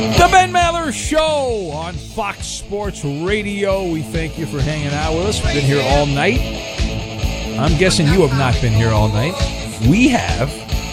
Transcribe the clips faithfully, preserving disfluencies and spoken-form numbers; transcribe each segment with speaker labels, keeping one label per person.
Speaker 1: The Ben Maller Show on Fox Sports Radio. We thank you for hanging out with us. We've been here all night. I'm guessing you have not been here all night. We have.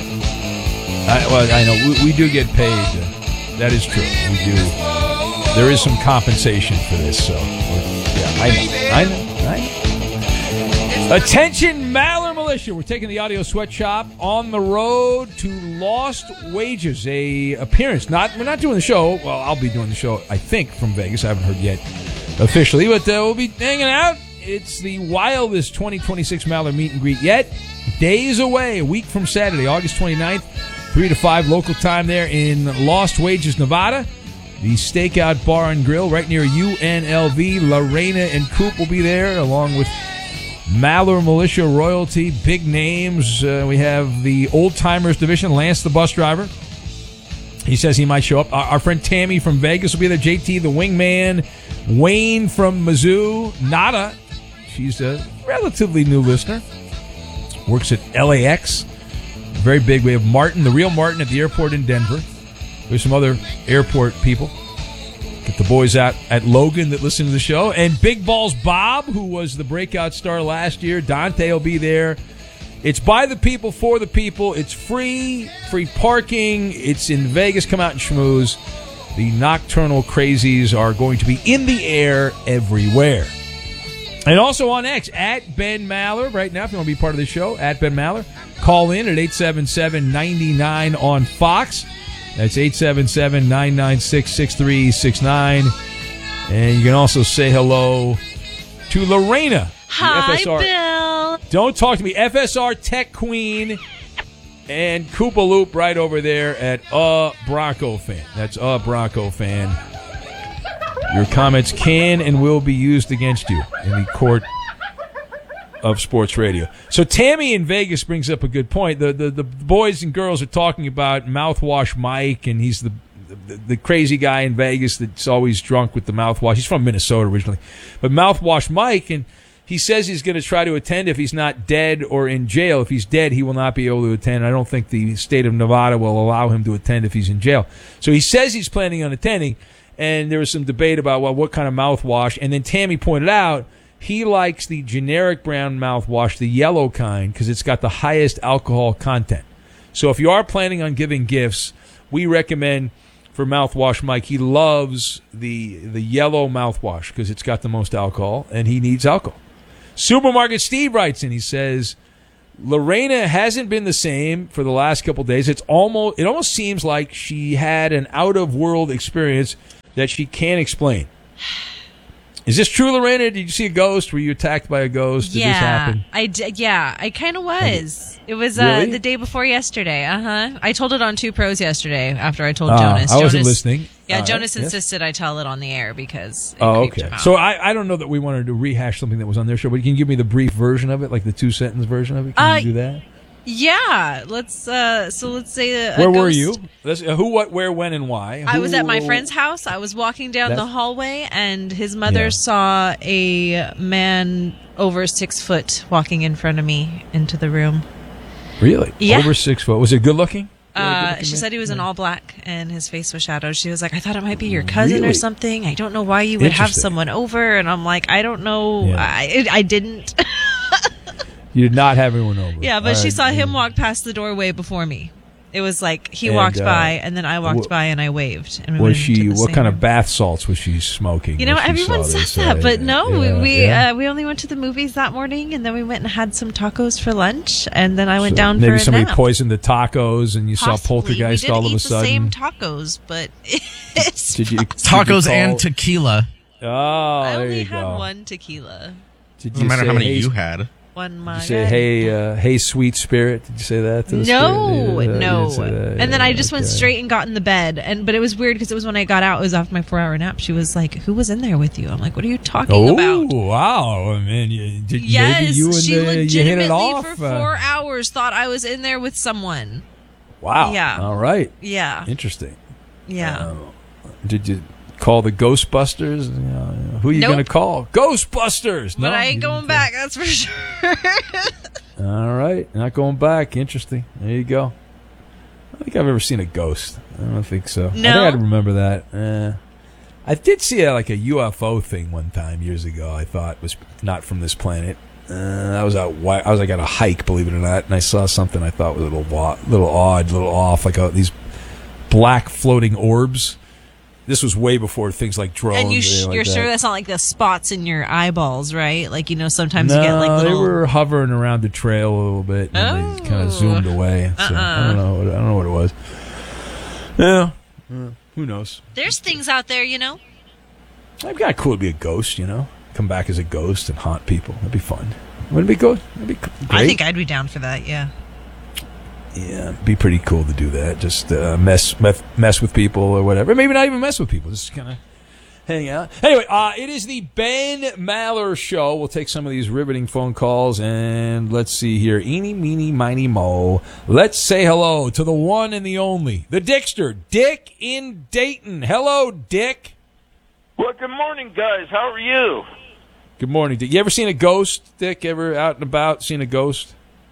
Speaker 1: I, well, I know we, we do get paid. That is true. We do. There is some compensation for this. So, yeah, I know. I know. I know. Attention, Maller Militia. We're taking the Audio Sweatshop on the road to Lost Wages, a appearance. Not We're not doing the show. Well, I'll be doing the show, I think, from Vegas. I haven't heard yet officially, but uh, we'll be hanging out. It's the wildest twenty twenty-six Maller meet and greet yet. Days away, a week from Saturday, August twenty-ninth, three to five local time there in Lost Wages, Nevada. The Stakeout Bar and Grill right near U N L V. Lorena and Coop will be there, along with Maller Militia royalty, big names. Uh, we have the Old Timers division, Lance the bus driver. He says he might show up. Our, our friend Tammy from Vegas will be there. J T the wingman. Wayne from Mizzou. Nada. She's a relatively new listener. Works at L A X. Very big. We have Martin, the real Martin, at the airport in Denver. There's some other airport people. Get the boys out at Logan that listen to the show. And Big Balls Bob, who was the breakout star last year. Dante will be there. It's by the people, for the people. It's free, free parking. It's in Vegas. Come out and schmooze. The Nocturnal Crazies are going to be in the air everywhere. And also on X, at Ben Maller. Right now, if you want to be part of the show, at Ben Maller. Call in at eight seven seven, nine nine on Fox. That's eight seven seven, nine nine six, six three six nine. And you can also say hello to Lorena.
Speaker 2: Hi,
Speaker 1: F S R.
Speaker 2: Bill.
Speaker 1: Don't talk to me. F S R Tech Queen and Koopa Loop right over there at A Bronco Fan. That's A Bronco Fan. Your comments can and will be used against you in the court of sports radio. So Tammy in Vegas brings up a good point. The the, the boys and girls are talking about Mouthwash Mike, and he's the, the the crazy guy in Vegas that's always drunk with the mouthwash. He's from Minnesota originally. But Mouthwash Mike, and he says he's going to try to attend if he's not dead or in jail. If he's dead, he will not be able to attend. I don't think the state of Nevada will allow him to attend if he's in jail. So he says he's planning on attending, and there was some debate about, well, what kind of mouthwash. And then Tammy pointed out he likes the generic brand mouthwash, the yellow kind, because it's got the highest alcohol content. So if you are planning on giving gifts, we recommend for Mouthwash Mike, he loves the the yellow mouthwash because it's got the most alcohol, and he needs alcohol. Supermarket Steve writes in, he says, Lorena hasn't been the same for the last couple of days. It's almost It almost seems like she had an out-of-world experience that she can't explain. Is this true, Lorena? Did you see a ghost? Were you attacked by a ghost? Did
Speaker 2: yeah,
Speaker 1: this happen?
Speaker 2: I did, yeah, I kind of was. It was uh,
Speaker 1: really?
Speaker 2: the day before yesterday. Uh-huh. I told it on Two Pros yesterday after I told
Speaker 1: Uh,
Speaker 2: Jonas.
Speaker 1: I wasn't
Speaker 2: Jonas,
Speaker 1: listening.
Speaker 2: Yeah,
Speaker 1: All
Speaker 2: Jonas
Speaker 1: right,
Speaker 2: insisted
Speaker 1: yes.
Speaker 2: I tell it on the air because it
Speaker 1: Oh,
Speaker 2: creeped
Speaker 1: okay.
Speaker 2: him out.
Speaker 1: So I, I don't know that we wanted to rehash something that was on their show, but you can give me the brief version of it, like the two-sentence version of it? Can
Speaker 2: Uh,
Speaker 1: you do that?
Speaker 2: Yeah, let's. Uh, so let's say a, a
Speaker 1: Where were
Speaker 2: ghost-
Speaker 1: you? Let's, uh, who, what, where, when, and why?
Speaker 2: I
Speaker 1: Who-
Speaker 2: was at my friend's house. I was walking down
Speaker 1: That's-
Speaker 2: the hallway, and his mother
Speaker 1: Yeah.
Speaker 2: saw a man over six foot walking in front of me into the room.
Speaker 1: Really?
Speaker 2: Yeah.
Speaker 1: Over six foot. Was it good looking?
Speaker 2: Uh, she said he was in all black and his face was shadowed. She was like, I thought it might be your cousin
Speaker 1: Really?
Speaker 2: or something. I don't know why you would have
Speaker 1: Interesting.
Speaker 2: someone over. And I'm like, I don't know.
Speaker 1: Yeah.
Speaker 2: I, I didn't.
Speaker 1: You did not have anyone over.
Speaker 2: Yeah, but
Speaker 1: All
Speaker 2: she
Speaker 1: right.
Speaker 2: saw him walk past the doorway before me. It was like he
Speaker 1: And,
Speaker 2: walked
Speaker 1: uh,
Speaker 2: by and then I walked
Speaker 1: wh-
Speaker 2: by and I waved. And we
Speaker 1: Was
Speaker 2: went
Speaker 1: she?
Speaker 2: into the
Speaker 1: What
Speaker 2: same
Speaker 1: kind of
Speaker 2: room.
Speaker 1: bath salts was she smoking?
Speaker 2: You know,
Speaker 1: when she
Speaker 2: everyone
Speaker 1: saw
Speaker 2: says
Speaker 1: this?
Speaker 2: that,
Speaker 1: Uh,
Speaker 2: but no,
Speaker 1: yeah,
Speaker 2: we
Speaker 1: yeah.
Speaker 2: uh, we only went to the movies that morning, and then we went and had some tacos for lunch, and then I went
Speaker 1: So
Speaker 2: down
Speaker 1: maybe
Speaker 2: for a
Speaker 1: somebody
Speaker 2: nap.
Speaker 1: poisoned the tacos, and you
Speaker 2: Possibly.
Speaker 1: saw poltergeist
Speaker 2: we didn't
Speaker 1: all of
Speaker 2: eat
Speaker 1: a sudden.
Speaker 2: the same tacos, but it's
Speaker 1: Did you
Speaker 2: possible.
Speaker 1: did you
Speaker 3: Tacos
Speaker 1: call-
Speaker 3: and tequila.
Speaker 1: Oh,
Speaker 2: I
Speaker 1: there
Speaker 2: only
Speaker 1: you
Speaker 2: had
Speaker 1: go.
Speaker 2: one tequila,
Speaker 1: Did
Speaker 3: Doesn't matter
Speaker 1: say,
Speaker 3: how many
Speaker 1: hey,
Speaker 3: you had.
Speaker 2: one
Speaker 1: Did you
Speaker 2: margarita.
Speaker 1: say, hey, uh, hey, sweet spirit? Did you say that to the
Speaker 2: No,
Speaker 1: spirit? Yeah, you
Speaker 2: no.
Speaker 1: didn't say that.
Speaker 2: And then
Speaker 1: Yeah,
Speaker 2: I just went
Speaker 1: okay.
Speaker 2: straight and got in the bed. And but it was weird because it was when I got out. It was after my four-hour nap. She was like, "Who was in there with you?" I'm like, "What are you talking
Speaker 1: Oh,
Speaker 2: about?"
Speaker 1: wow. I mean, you, did,
Speaker 2: Yes,
Speaker 1: maybe you and
Speaker 2: she
Speaker 1: the, you hit
Speaker 2: legitimately
Speaker 1: it off.
Speaker 2: for
Speaker 1: uh,
Speaker 2: four hours thought I was in there with someone.
Speaker 1: wow.
Speaker 2: Yeah.
Speaker 1: All right.
Speaker 2: Yeah,
Speaker 1: Interesting.
Speaker 2: yeah.
Speaker 1: Uh, did you call the Ghostbusters? You know, who are you
Speaker 2: Nope.
Speaker 1: going to call? Ghostbusters.
Speaker 2: but
Speaker 1: no,
Speaker 2: I ain't
Speaker 1: you
Speaker 2: going
Speaker 1: didn't
Speaker 2: back. That's for sure.
Speaker 1: tell- All right. Not going back. Interesting. There you go. think I've ever seen a ghost. I don't think so.
Speaker 2: No?
Speaker 1: I think I'd remember that. Eh. I did see a, like a U F O thing one time years ago. I thought was not from this planet. Uh, I was out. I was like at a hike, believe it or not, and I saw something I thought was a little, wa- little odd, a little off, like a, these black floating orbs. This was way before things like drones.
Speaker 2: And you sh-
Speaker 1: like
Speaker 2: you're
Speaker 1: that.
Speaker 2: sure that's not like the spots in your eyeballs, right? Like, you know, sometimes
Speaker 1: No,
Speaker 2: you get like little...
Speaker 1: they were hovering around the trail a little bit, and
Speaker 2: Oh.
Speaker 1: they kind of zoomed away. So
Speaker 2: Uh-uh.
Speaker 1: I don't know. What, I don't know what it was. Yeah, uh, who knows?
Speaker 2: There's things out there, you know?
Speaker 1: It'd be kind of cool to be a ghost, you know? Come back as a ghost and haunt people. That'd be fun. Wouldn't it be good? That'd be great.
Speaker 2: I think I'd be down for that, yeah.
Speaker 1: Yeah, it'd be pretty cool to do that. Just uh, mess, mess mess with people or whatever. Maybe not even mess with people. Just kind of hang out. Anyway, uh, it is the Ben Maller Show. We'll take some of these riveting phone calls, and let's see here. Eeny, meeny, miny, mo. Let's say hello to the one and the only, the Dickster, Dick in Dayton. Hello, Dick.
Speaker 3: Well, good morning, guys. How are you?
Speaker 1: Good morning, Dick. You ever seen a ghost, Dick? Ever out and about seen a ghost?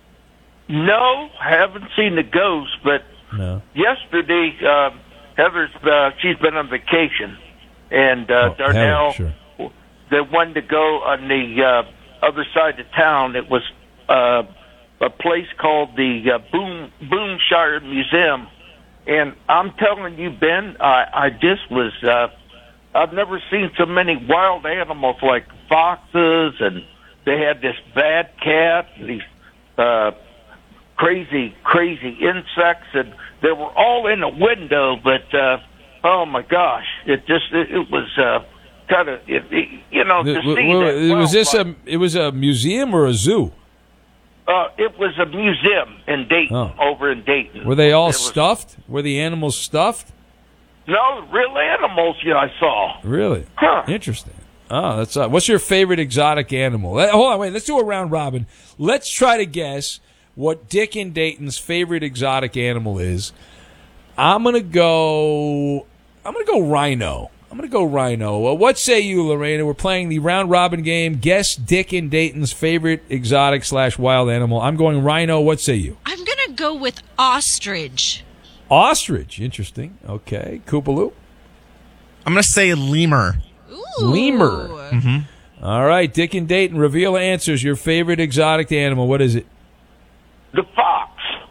Speaker 3: No, I haven't seen the ghost, but
Speaker 1: No.
Speaker 3: yesterday, uh, Heather's, uh, she's been on vacation, and uh,
Speaker 1: Oh,
Speaker 3: Darnell,
Speaker 1: Heather, sure.
Speaker 3: they wanted to go on the uh, other side of town. It was uh, a place called the uh, Boone, Booneshire Museum, and I'm telling you, Ben, I, I just was... Uh, I've never seen so many wild animals like foxes, and they had this bad cat, these uh, crazy, crazy insects, and they were all in a window. But uh, oh my gosh, it just it, it was uh, kind of it, it, you know to
Speaker 1: The-
Speaker 3: see
Speaker 1: w- w-
Speaker 3: that
Speaker 1: was this
Speaker 3: wildlife.
Speaker 1: a? It was a museum or a zoo?
Speaker 3: Uh, it was a museum in Dayton,
Speaker 1: Oh.
Speaker 3: over in Dayton.
Speaker 1: Were they all
Speaker 3: It was-
Speaker 1: stuffed? Were the animals stuffed?
Speaker 3: No, real animals. Yeah, I saw.
Speaker 1: Really?
Speaker 3: Huh.
Speaker 1: Interesting. Oh, that's uh, what's your favorite exotic animal? Let- hold on, wait. Let's do a round robin. Let's try to guess what Dick in Dayton's favorite exotic animal is. I'm gonna go. I'm gonna go rhino. I'm gonna go rhino. Well, what say you, Lorena? We're playing the round robin game. Guess Dick in Dayton's favorite exotic slash wild animal. I'm going rhino. What say you?
Speaker 2: I'm going to go with ostrich.
Speaker 1: Ostrich. Interesting. Okay. Koopaloo.
Speaker 4: I'm going to say lemur.
Speaker 2: Ooh.
Speaker 1: Lemur. All right, Dick in Dayton, reveal answers. Your favorite exotic animal. What is it?
Speaker 3: The fox.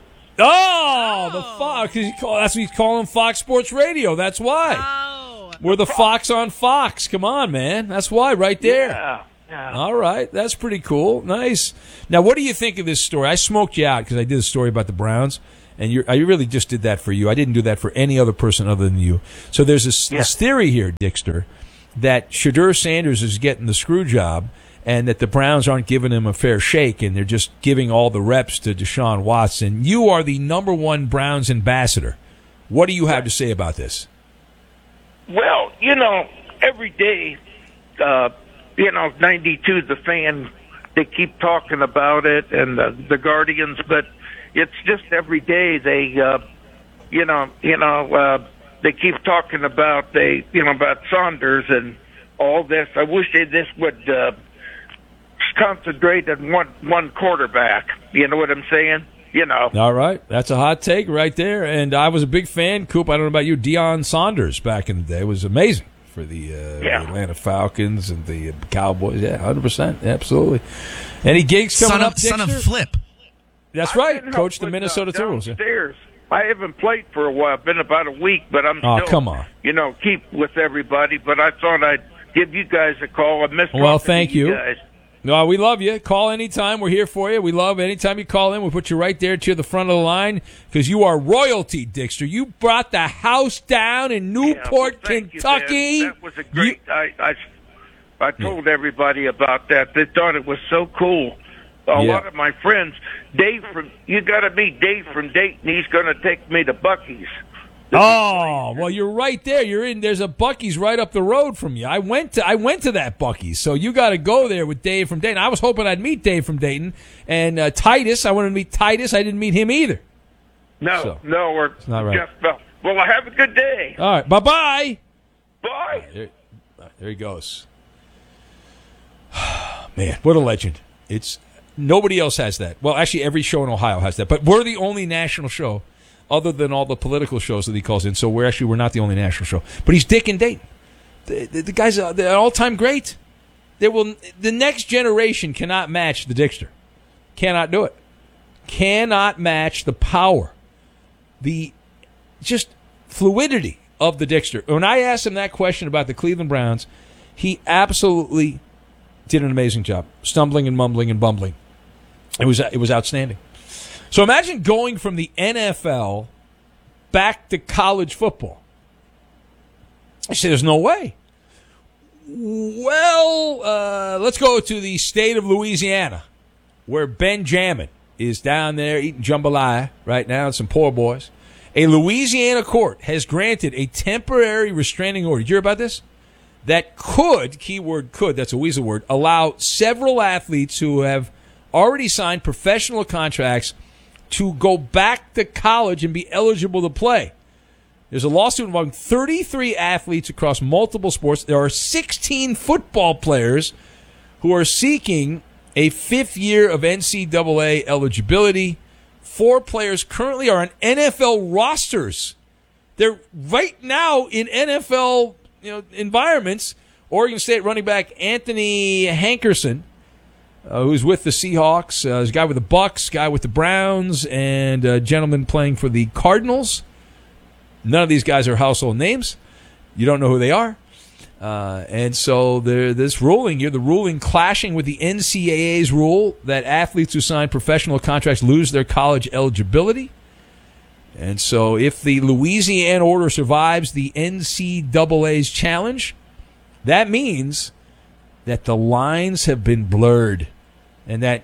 Speaker 1: Oh, the fox. 'Cause he call, that's what he's calling Fox Sports Radio. That's why.
Speaker 2: Oh.
Speaker 1: We're the Fox on Fox. Come on, man. That's why, right there.
Speaker 3: Yeah. Yeah.
Speaker 1: All right, that's pretty cool. Nice. Now, what do you think of this story? I smoked you out because I did a story about the Browns, and you're, I really just did that for you. I didn't do that for any other person other than you. So there's this,
Speaker 3: Yeah.
Speaker 1: this theory here, Dickster, that Shadur Sanders is getting the screw job, and that the Browns aren't giving him a fair shake, and they're just giving all the reps to Deshaun Watson. You are the number one Browns ambassador. What do you have to say about this?
Speaker 3: Well, you know, every day, uh, you know, ninety-two, the fan, they keep talking about it, and the, the Guardians, but it's just every day they, uh, you know, you know, uh, they keep talking about they, you know, about Saunders and all this. I wish they this would uh, concentrate on one one quarterback. You know what I'm saying? You know.
Speaker 1: All right. That's a hot take right there. And I was a big fan, Coop. I don't know about you. Deion Saunders back in the day was amazing for the, uh,
Speaker 3: Yeah.
Speaker 1: the Atlanta Falcons and the Cowboys. Yeah, one hundred percent. Absolutely. Any gigs coming
Speaker 4: Son
Speaker 1: up,
Speaker 4: of, son of
Speaker 1: Dixter?
Speaker 4: Flip.
Speaker 1: That's
Speaker 3: I've
Speaker 1: right.
Speaker 3: been
Speaker 1: Coach the
Speaker 3: with,
Speaker 1: Minnesota
Speaker 3: uh,
Speaker 1: Timberwolves. Yeah.
Speaker 3: Downstairs. I haven't played for a while. Been about a week, but I'm
Speaker 1: Oh,
Speaker 3: still,
Speaker 1: come on.
Speaker 3: you know, keep with everybody. But I thought I'd give you guys a call. I missed
Speaker 1: Well,
Speaker 3: talking to
Speaker 1: thank you.
Speaker 3: guys.
Speaker 1: No, we love you. Call anytime. We're here for you. We love anytime you call in. We'll put you right there to the front of the line because you are royalty, Dixter. You brought the house down in
Speaker 3: Yeah, well,
Speaker 1: Newport,
Speaker 3: thank you,
Speaker 1: Kentucky.
Speaker 3: Dan. That was a great. I, I I told everybody about that. They thought it was so cool. A
Speaker 1: Yeah.
Speaker 3: lot of my friends, Dave from you got to meet Dave from Dayton. He's going to take me to Buc-ee's.
Speaker 1: Oh, well, you're right there. You're in. There's a Buc-ee's right up the road from you. I went to. I went to that Buc-ee's, so you got to go there with Dave from Dayton. I was hoping I'd meet Dave from Dayton and uh, Titus. I wanted to meet Titus. I didn't meet him either.
Speaker 3: No,
Speaker 1: So,
Speaker 3: no, or
Speaker 1: not right.
Speaker 3: Jeff Bell. Well, have a good day.
Speaker 1: All right, bye bye.
Speaker 3: Bye.
Speaker 1: There, there he goes. Man, what a legend! It's nobody else has that. Well, actually, every show in Ohio has that, but we're the only national show other than all the political shows that he calls in. So we're actually we're not the only national show, but he's Dick and Dayton. The, the, the guy's a, an all-time great. There will the next generation cannot match the Dickster. Cannot do it. Cannot match the power, the just fluidity of the Dickster. When I asked him that question about the Cleveland Browns, he absolutely did an amazing job, stumbling and mumbling and bumbling. It was it was outstanding. So imagine going from the N F L back to college football. I say there's no way. Well, uh, let's go to the state of Louisiana, where Benjamin is down there eating jambalaya right now and some poor boys. A Louisiana court has granted a temporary restraining order. Did you hear about this? That could, keyword could, that's a weasel word, allow several athletes who have already signed professional contracts to go back to college and be eligible to play. There's a lawsuit involving thirty-three athletes across multiple sports. There are sixteen football players who are seeking a fifth year of N C double A eligibility. Four players currently are on N F L rosters. They're right now in N F L you know, environments. Oregon State running back Anthony Hankerson, uh, who's with the Seahawks. Uh, there's a guy with the Bucks, guy with the Browns, and a gentleman playing for the Cardinals. None of these guys are household names. You don't know who they are. Uh, and so this ruling here, the ruling clashing with the N C double A's rule that athletes who sign professional contracts lose their college eligibility. And so if the Louisiana order survives the N C double A's challenge, that means that the lines have been blurred. And that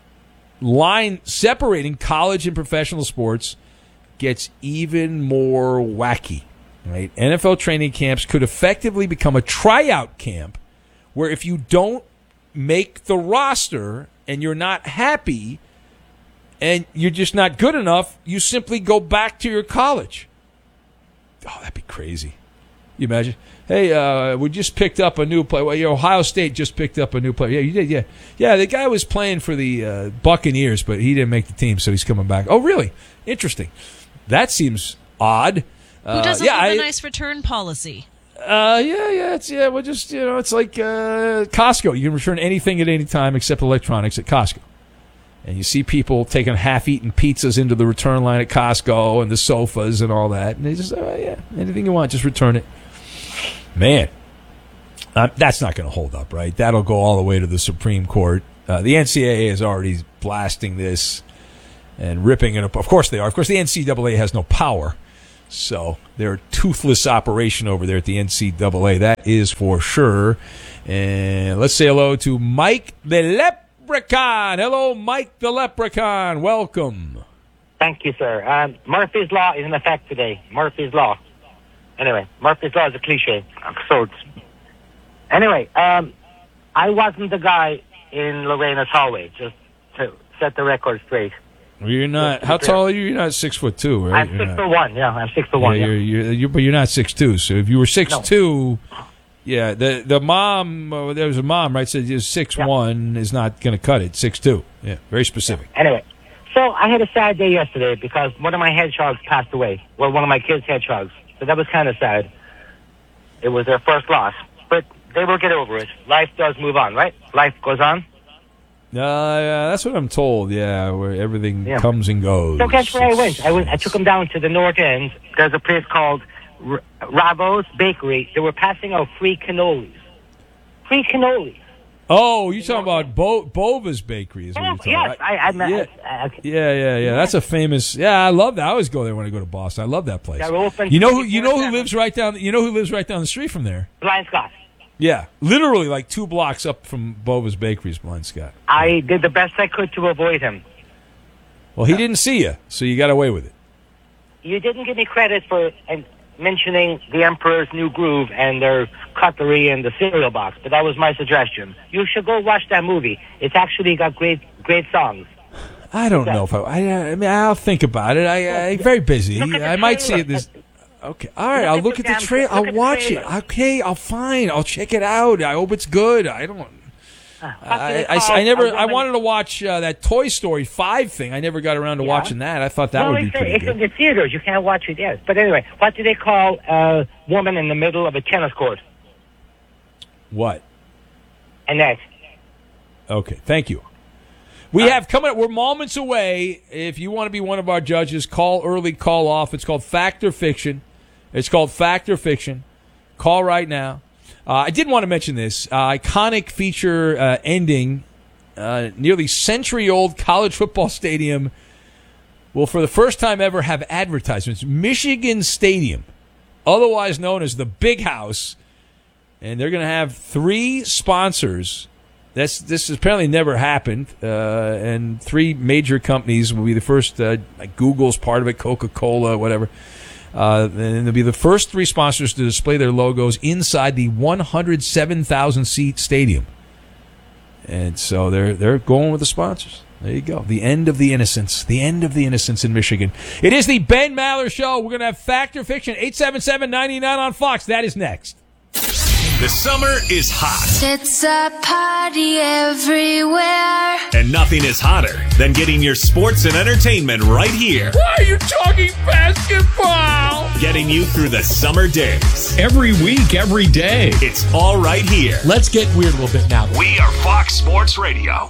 Speaker 1: line separating college and professional sports gets even more wacky. Right? N F L training camps could effectively become a tryout camp where if you don't make the roster and you're not happy and you're just not good enough, you simply go back to your college. Oh, that'd be crazy. You imagine? Hey, uh, we just picked up a new player. Well, Ohio State just picked up a new player. Yeah, you did, yeah. Yeah, the guy was playing for the uh, Buccaneers, but he didn't make the team, so he's coming back. Oh, really? Interesting. That seems odd.
Speaker 2: Who doesn't
Speaker 1: uh, yeah,
Speaker 2: have
Speaker 1: I,
Speaker 2: a nice return policy?
Speaker 1: Uh, yeah, yeah, it's yeah. We're just you know, it's like uh, Costco. You can return anything at any time except electronics at Costco. And you see people taking half-eaten pizzas into the return line at Costco and the sofas and all that. And they just, oh, yeah, anything you want, just return it. Man, uh, that's not going to hold up, right? That'll go all the way to the Supreme Court. Uh, the N C double A is already blasting this and ripping it up. Of course they are. Of course, the N C double A has no power. So they're a toothless operation over there at the N C double A. That is for sure. And let's say hello to Mike the Leprechaun. Hello, Mike the Leprechaun. Welcome.
Speaker 5: Thank you, sir. Um, Murphy's Law is in effect today. Murphy's Law. Anyway, Murphy's Law is a cliche. So, anyway, um, I wasn't the guy in Lorena's hallway, just to set the record straight.
Speaker 1: You're not. How tall are you? You're not six foot two, right?
Speaker 5: I'm
Speaker 1: you're
Speaker 5: six
Speaker 1: not.
Speaker 5: foot one. Yeah, I'm six foot one.
Speaker 1: Yeah,
Speaker 5: yeah.
Speaker 1: You're, you're, you're, but you're not six two. So if you were six two, no. yeah, the the mom uh, there was a mom right said six yeah. one is not going to cut it. Six two. Yeah, very specific.
Speaker 5: Yeah. Anyway, so I had a sad day yesterday because one of my hedgehogs passed away. Well, one of my kids' hedgehogs. So that was kind of sad. It was their first loss, but they will get over it. Life does move on, right? Life goes on.
Speaker 1: Uh, yeah, that's what I'm told. Yeah, where everything yeah. comes and goes.
Speaker 5: So guess where I went? I went. I took them down to the north end. There's a place called R- Ravo's Bakery. They were passing out free cannolis. Free cannolis.
Speaker 1: Oh, you're talking about Bo- Bova's Bakery, is what
Speaker 5: oh,
Speaker 1: you're talking
Speaker 5: yes,
Speaker 1: about.
Speaker 5: I, I, I,
Speaker 1: yeah.
Speaker 5: I, okay.
Speaker 1: yeah, yeah, yeah. That's a famous. Yeah, I love that. I always go there when I go to Boston. I love that place.
Speaker 5: They're open
Speaker 1: you know who? You know who lives right down? You know who lives right down the street from there?
Speaker 5: Blind Scott.
Speaker 1: Yeah, literally like two blocks up from Bova's Bakery's Blind Scott.
Speaker 5: I did the best I could to avoid him.
Speaker 1: Well, he didn't see you, so you got away with it.
Speaker 5: You didn't give me credit for uh, mentioning the Emperor's New Groove and their cutlery and the cereal box, but that was my suggestion. You should go watch that movie. It's actually got great, great songs.
Speaker 1: I don't know if I. I, I mean, I'll think about it. I, I'm very busy. I might see it this. Okay, all right.
Speaker 5: Look
Speaker 1: I'll
Speaker 5: at
Speaker 1: look
Speaker 5: the
Speaker 1: at the
Speaker 5: damn-
Speaker 1: trailer.
Speaker 5: look
Speaker 1: I'll
Speaker 5: at the
Speaker 1: watch it.
Speaker 5: trailer.
Speaker 1: Okay, I'll fine. I'll check it out. I hope it's good. I don't. I, I, I never. I wanted to watch uh, that Toy Story five thing. I never got around to
Speaker 5: Yeah.
Speaker 1: watching that. I thought that
Speaker 5: no,
Speaker 1: would be
Speaker 5: it's,
Speaker 1: pretty
Speaker 5: it's
Speaker 1: good.
Speaker 5: in the theaters. You can't watch it yet. But anyway, what do they call a woman in the middle of a tennis court?
Speaker 1: What?
Speaker 5: A net.
Speaker 1: Okay, thank you. We have coming up, we're moments away. If you want to be one of our judges, call early, call off. It's called Fact or Fiction. It's called Fact or Fiction. Call right now. Uh, I did want to mention this. Uh, iconic feature uh, ending, uh, nearly century-old college football stadium will, for the first time ever, have advertisements. Michigan Stadium, otherwise known as the Big House, and they're going to have three sponsors. That's, this has apparently never happened, uh, and three major companies will be the first. Uh, like Google's part of it, Coca-Cola, whatever. Uh, and they'll be the first three sponsors to display their logos inside the one hundred seven thousand seat stadium. And so they're they're going with the sponsors. There you go. The end of the innocence. The end of the innocence in Michigan. It is the Ben Maller Show. We're going to have Fact or Fiction. eight seven seven, nine nine on Fox. That is next.
Speaker 6: The summer is hot.
Speaker 7: It's a party everywhere.
Speaker 6: And nothing is hotter than getting your sports and entertainment right here.
Speaker 1: Why are you talking basketball?
Speaker 6: Getting you through the summer days.
Speaker 8: Every week, every day.
Speaker 6: It's all right here.
Speaker 8: Let's get weird a little bit now.
Speaker 6: We are Fox Sports Radio.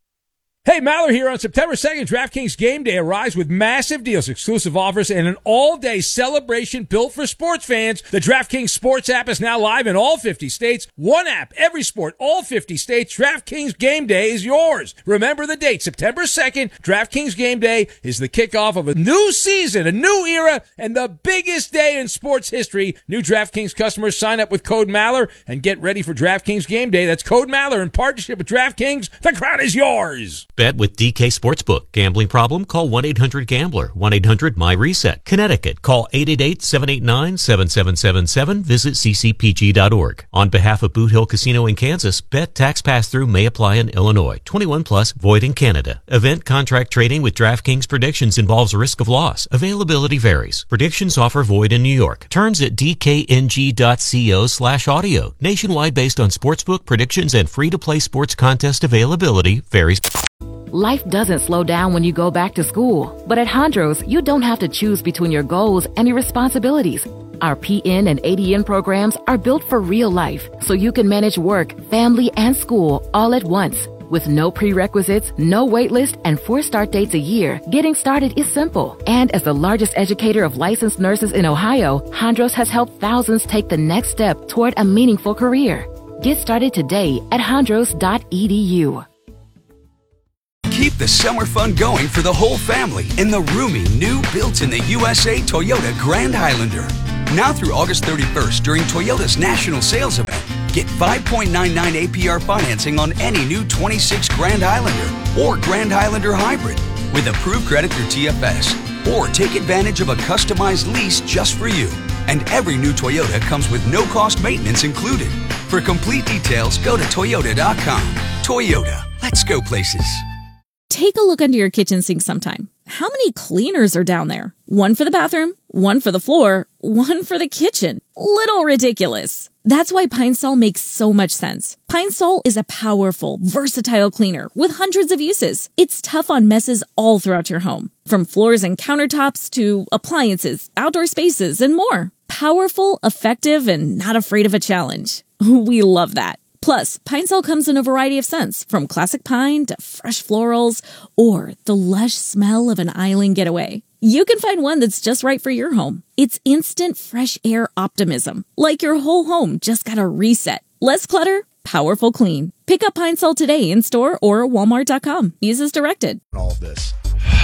Speaker 1: Hey, Maller here. On September second, DraftKings Game Day arrives with massive deals, exclusive offers, and an all-day celebration built for sports fans. The DraftKings Sports app is now live in all fifty states. One app, every sport, all fifty states. DraftKings Game Day is yours. Remember the date, September second. DraftKings Game Day is the kickoff of a new season, a new era, and the biggest day in sports history. New DraftKings customers sign up with code Maller and get ready for DraftKings Game Day. That's code Maller in partnership with DraftKings. The crown is yours.
Speaker 9: Bet with D K Sportsbook. Gambling problem? Call one eight hundred gambler. one eight hundred my reset. Connecticut. Call eight eight eight, seven eight nine, seven seven seven seven. Visit c c p g dot org. On behalf of Boot Hill Casino in Kansas, bet tax pass-through may apply in Illinois. twenty-one plus, void in Canada. Event contract trading with DraftKings Predictions involves risk of loss. Availability varies. Predictions offer void in New York. Terms at d k n g dot co slash audio. Nationwide based on sportsbook predictions and free-to-play sports contest availability varies.
Speaker 10: Life doesn't slow down when you go back to school. But at Hondros, you don't have to choose between your goals and your responsibilities. Our P N and A D N programs are built for real life, so you can manage work, family, and school all at once. With no prerequisites, no wait list, and four start dates a year, getting started is simple. And as the largest educator of licensed nurses in Ohio, Hondros has helped thousands take the next step toward a meaningful career. Get started today at hondros dot e d u.
Speaker 11: Keep the summer fun going for the whole family in the roomy, new, built-in-the-U S A Toyota Grand Highlander. Now through August thirty-first during Toyota's national sales event, get five point nine nine A P R financing on any new twenty-six Grand Highlander or Grand Highlander Hybrid with approved credit through T F S. Or take advantage of a customized lease just for you. And every new Toyota comes with no-cost maintenance included. For complete details, go to toyota dot com. Toyota, let's go places.
Speaker 12: Take a look under your kitchen sink sometime. How many cleaners are down there? One for the bathroom, one for the floor, one for the kitchen. Little ridiculous. That's why Pine Sol makes so much sense. Pine Sol is a powerful, versatile cleaner with hundreds of uses. It's tough on messes all throughout your home, from floors and countertops to appliances, outdoor spaces, and more. Powerful, effective, and not afraid of a challenge. We love that. Plus, Pine Sol comes in a variety of scents, from classic pine to fresh florals, or the lush smell of an island getaway. You can find one that's just right for your home. It's instant fresh air optimism, like your whole home just got a reset. Less clutter, powerful clean. Pick up Pine Sol today in store or walmart dot com. Use as directed.
Speaker 13: All of this.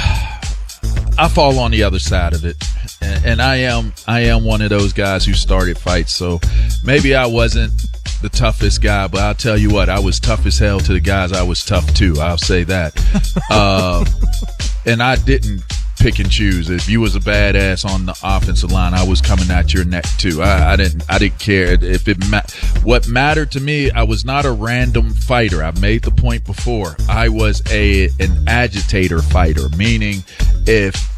Speaker 13: I fall on the other side of it, and, and I am I am one of those guys who started fights, so maybe I wasn't the toughest guy, but I'll tell you what, I was tough as hell to the guys I was tough to. I'll say that. uh, and I didn't pick and choose. If you was a badass on the offensive line, I was coming at your neck too. I, I didn't I didn't care if it ma- what mattered to me. I was not a random fighter. I made the point before. I was a an agitator fighter, meaning if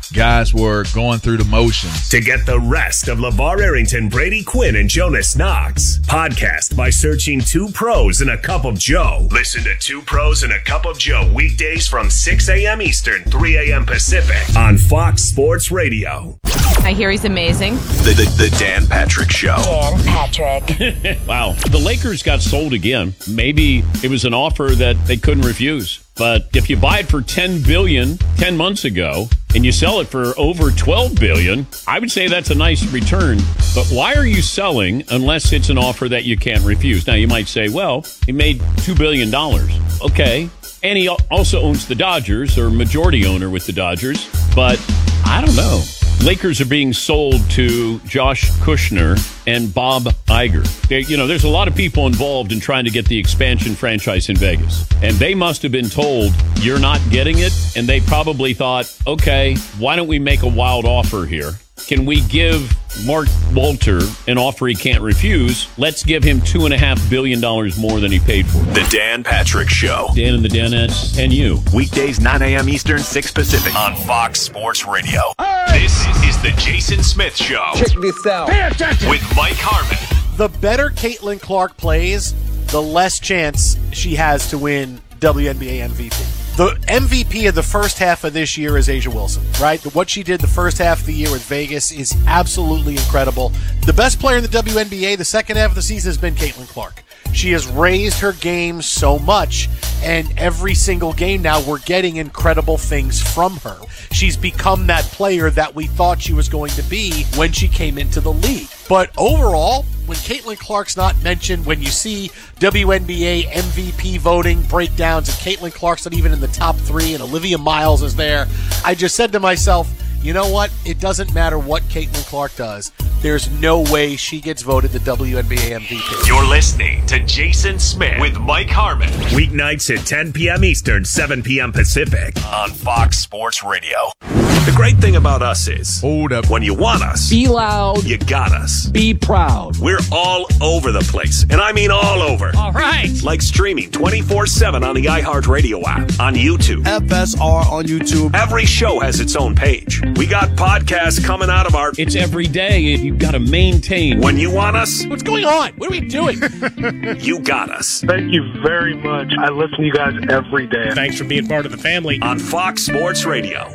Speaker 13: guys were going through the motions.
Speaker 6: To get the rest of LeVar Arrington, Brady Quinn, and Jonas Knox, podcast by searching Two Pros and a Cup of Joe. Listen to Two Pros and a Cup of Joe weekdays from six a.m. Eastern, three a.m. Pacific on Fox Sports Radio.
Speaker 14: I hear he's amazing.
Speaker 6: The, the, the Dan Patrick Show.
Speaker 14: Dan Patrick.
Speaker 15: Wow. The Lakers got sold again. Maybe it was an offer that they couldn't refuse. But if you buy it for ten billion dollars ten months ago and you sell it for over twelve billion dollars, I would say that's a nice return. But why are you selling unless it's an offer that you can't refuse? Now, you might say, well, he made two billion dollars. Okay. And he also owns the Dodgers, or majority owner with the Dodgers. But I don't know. Lakers are being sold to Josh Kushner and Bob Iger. They, you know, there's a lot of people involved in trying to get the expansion franchise in Vegas. And they must have been told, you're not getting it. And they probably thought, okay, why don't we make a wild offer here? Can we give Mark Walter an offer he can't refuse? Let's give him two and a half billion dollars more than he paid for.
Speaker 6: The Dan Patrick Show.
Speaker 15: Dan and the Danettes and you.
Speaker 6: Weekdays, nine a.m. Eastern, six Pacific on Fox Sports Radio. This is the Jason Smith Show.
Speaker 16: Check this out.
Speaker 6: Pay attention. With Mike Harmon.
Speaker 16: The better Caitlin Clark plays, the less chance she has to win W N B A M V P. The M V P of the first half of this year is A'ja Wilson, right? What she did the first half of the year with Vegas is absolutely incredible. The best player in the W N B A the second half of the season has been Caitlin Clark. She has raised her game so much, and every single game now we're getting incredible things from her. She's become that player that we thought she was going to be when she came into the league. But overall, when Caitlin Clark's not mentioned, when you see W N B A M V P voting breakdowns and Caitlin Clark's not even in the top three and Olivia Miles is there, I just said to myself, you know what? It doesn't matter what Caitlin Clark does. There's no way she gets voted the W N B A M V P.
Speaker 6: You're listening to Jason Smith with Mike Harmon. Weeknights at ten p.m. Eastern, seven p.m. Pacific on Fox Sports Radio. The great thing about us is,
Speaker 13: hold up,
Speaker 6: when you want us,
Speaker 16: be loud,
Speaker 6: you got us.
Speaker 16: Be proud.
Speaker 6: We're all over the place, and I mean all over.
Speaker 15: All right.
Speaker 6: Like streaming twenty-four seven on the iHeartRadio app, on YouTube.
Speaker 16: F S R on YouTube.
Speaker 6: Every show has its own page. We got podcasts coming out of our...
Speaker 15: It's every day. You've got to maintain.
Speaker 6: When you want us...
Speaker 16: What's going on? What are we doing?
Speaker 6: You got us.
Speaker 17: Thank you very much. I listen to you guys every day.
Speaker 18: Thanks for being part of the family.
Speaker 6: On Fox Sports Radio.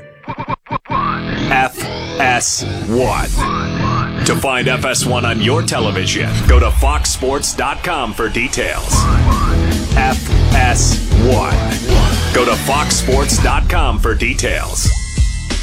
Speaker 6: F S one. To find F S one on your television, go to fox sports dot com for details. F S one. Go to fox sports dot com for details.